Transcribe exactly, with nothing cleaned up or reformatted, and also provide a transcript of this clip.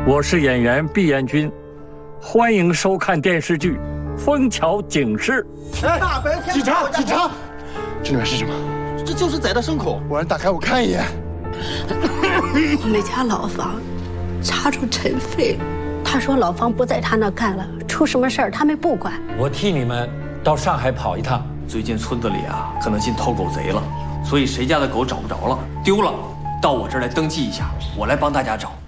我是演员毕彦君，欢迎收看电视剧《枫桥警示》。 哎，大白天警察，警察，这里面是什么？ 这就是宰的牲口。 我让你打开，我看一眼。 我们家老房查出陈飞，他说老房不在他那干了，出什么事儿他们不管。 我替你们到上海跑一趟。 最近村子里啊，可能进偷狗贼了，所以谁家的狗找不着了，丢了，到我这儿来登记一下，我来帮大家找。